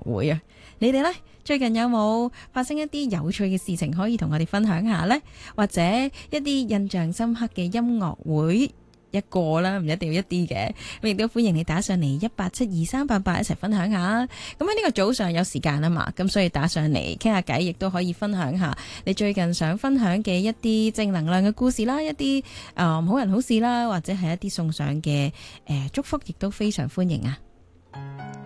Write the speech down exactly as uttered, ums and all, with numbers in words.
會啊！你哋呢，最近有冇發生一啲有趣嘅事情可以同我哋分享下呢？或者一啲印象深刻嘅音樂會？一個啦，唔一定要一啲嘅，咁亦都歡迎你打上嚟一八七二三八八一齊分享下。咁喺呢個早上有時間啊嘛，咁所以打上嚟傾下偈，亦都可以分享下你最近想分享嘅一啲正能量嘅故事啦，一啲誒、呃、好人好事啦，或者係一啲送上嘅誒、呃、祝福，亦都非常歡迎啊！